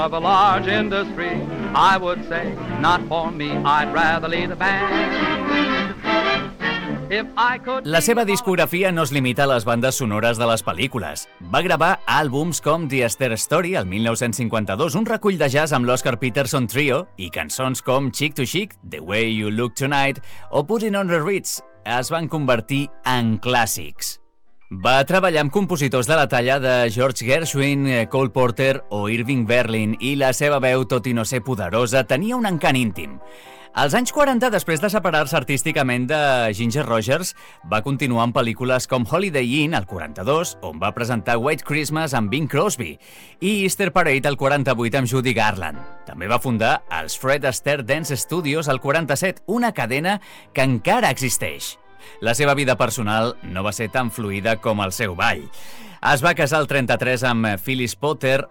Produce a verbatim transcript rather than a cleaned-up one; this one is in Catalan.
Of a large industry, I would say, not for me, I'd rather lead the band. If I could... La seva discografia no es limita a les bandes sonores de les pel·lícules. Va gravar àlbums com The Esther Story, el mil nou-cents cinquanta-dos, un recull de jazz amb l'Oscar Peterson Trio, i cançons com Chick to Chick, The Way You Look Tonight o Putting on the Ritz es van convertir en clàssics. Va treballar amb compositors de la talla de George Gershwin, Cole Porter o Irving Berlin, i la seva veu, tot i no ser poderosa, tenia un encant íntim. Als anys quaranta, després de separar-se artísticament de Ginger Rogers, va continuar en pel·lícules com Holiday Inn, al quaranta-dos, on va presentar White Christmas amb Bing Crosby, i Easter Parade, al quaranta-vuit, amb Judy Garland. També va fundar els Fred Astaire Dance Studios, al quaranta-set, una cadena que encara existeix. La seva vida personal no va ser tan fluida com el seu ball. Es va casar al trenta-tres amb Phyllis Potter,